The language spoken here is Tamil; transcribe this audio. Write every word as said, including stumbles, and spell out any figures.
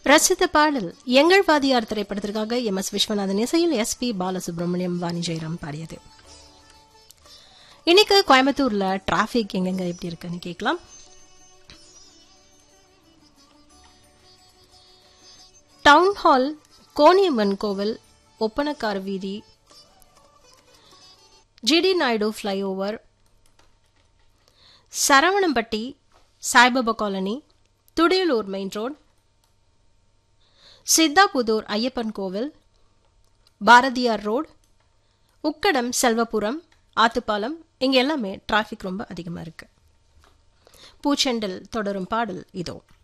ரசித்த பாடல் எங்கள் வாதியார் திரைப்படத்திற்காக எம் எஸ் விஸ்வநாதன் இசையில் எஸ் பி பாலசுப்ரமணியம் வாணி ஜெயராம் பாடியது. இன்னைக்கு கோயம்புத்தூர்ல டிராபிக் எங்கெங்க எப்படி இருக்குன்னு கேட்கலாம். டவுன் ஹால், கோணியம்மன் கோவில், ஒப்பனக்கார வீதி, GT Naidu flyover, Saravanampatti, Saibaba colony, Thudiyalur main road, Siddhapudur Ayyappan கோவில், பாரதியார் ரோடு, உக்கடம், செல்வபுரம், ஆத்துப்பாலம், இங்க எல்லாமே டிராபிக் ரொம்ப அதிகமா இருக்கு. பூச்செண்டல் தொடரும் பாடல் இதோ.